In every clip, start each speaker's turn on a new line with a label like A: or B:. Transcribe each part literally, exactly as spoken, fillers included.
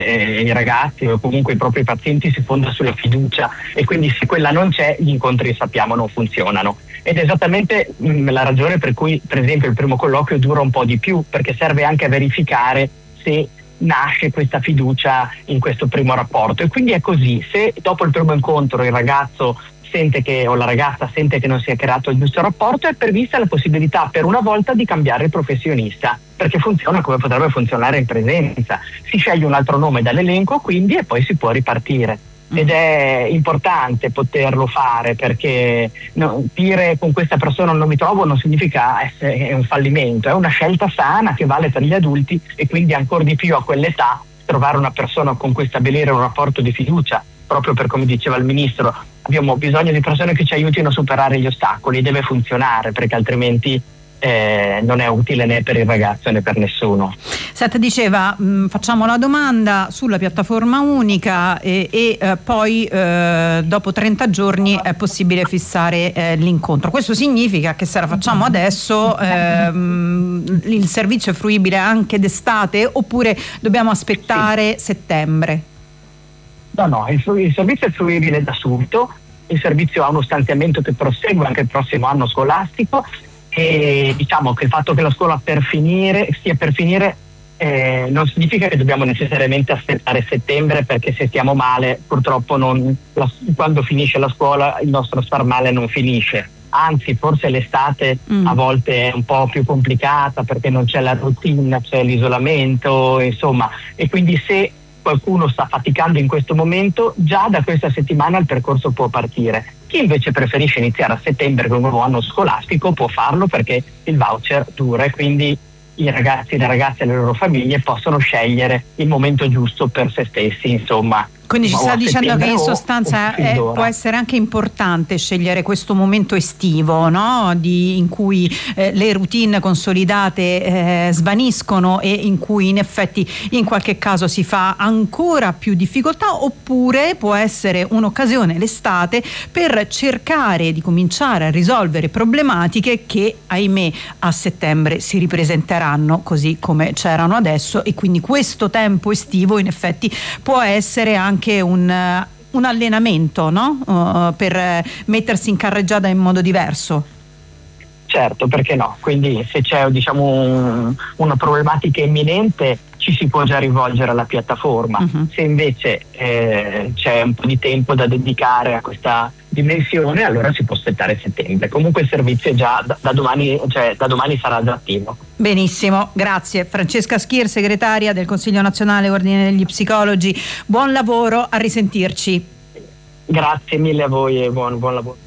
A: eh, i ragazzi o comunque i propri pazienti si fonda sulla fiducia, e quindi se quella non c'è, gli incontri sappiamo non funzionano. Ed è esattamente mh, la ragione per cui per esempio il primo colloquio dura un po' di più, perché serve anche a verificare se nasce questa fiducia in questo primo rapporto. E quindi è così: se dopo il primo incontro il ragazzo sente che o la ragazza sente che non si è creato il giusto rapporto, è prevista la possibilità per una volta di cambiare il professionista, perché funziona come potrebbe funzionare in presenza. Si sceglie un altro nome dall'elenco, quindi, e poi si può ripartire. Ed è importante poterlo fare, perché no, dire con questa persona non mi trovo non significa essere è un fallimento, è una scelta sana che vale per gli adulti, e quindi ancora di più a quell'età trovare una persona con cui stabilire un rapporto di fiducia, proprio per come diceva il ministro, abbiamo bisogno di persone che ci aiutino a superare gli ostacoli, deve funzionare, perché altrimenti eh, non è utile né per il ragazzo né per nessuno.
B: Senta, diceva mh, facciamo la domanda sulla piattaforma unica e, e eh, poi eh, dopo trenta giorni è possibile fissare eh, l'incontro. Questo significa che se la facciamo adesso ehm, il servizio è fruibile anche d'estate, oppure dobbiamo aspettare sì. settembre?
A: No, no, il, il servizio è fruibile da subito, il servizio ha uno stanziamento che prosegue anche il prossimo anno scolastico, e diciamo che il fatto che la scuola per finire stia per finire eh, non significa che dobbiamo necessariamente aspettare settembre, perché se stiamo male purtroppo non, la, quando finisce la scuola il nostro star male non finisce. Anzi, forse l'estate mm. a volte è un po' più complicata, perché non c'è la routine, c'è l'isolamento, insomma, e quindi se qualcuno sta faticando in questo momento, già da questa settimana il percorso può partire. Chi invece preferisce iniziare a settembre con un nuovo anno scolastico può farlo, perché il voucher dura, e quindi i ragazzi e le ragazze e le loro famiglie possono scegliere il momento giusto per se stessi, insomma.
B: Quindi ci sta dicendo che in sostanza è, può essere anche importante scegliere questo momento estivo, no? Di, in cui eh, le routine consolidate eh, svaniscono, e in cui in effetti in qualche caso si fa ancora più difficoltà, oppure può essere un'occasione l'estate per cercare di cominciare a risolvere problematiche che ahimè a settembre si ripresenteranno così come c'erano adesso, e quindi questo tempo estivo in effetti può essere anche anche un, un allenamento, no? Uh, per mettersi in carreggiata in modo diverso.
A: Certo, perché no? Quindi se c'è diciamo un, una problematica imminente ci si può già rivolgere alla piattaforma. Uh-huh. Se invece eh, c'è un po' di tempo da dedicare a questa dimensione, allora si può aspettare settembre. Comunque il servizio è già da, da domani, cioè da domani sarà già attivo.
B: Benissimo, grazie. Francesca Schir, segretaria del Consiglio Nazionale Ordine degli Psicologi. Buon lavoro, a risentirci.
A: Grazie mille a voi e buon, buon lavoro.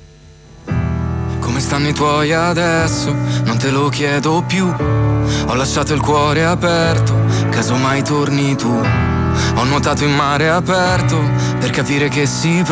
C: Come stanno i tuoi adesso? Non te lo chiedo più. Ho lasciato il cuore aperto, caso mai torni tu. Ho nuotato in mare aperto per capire che si prova.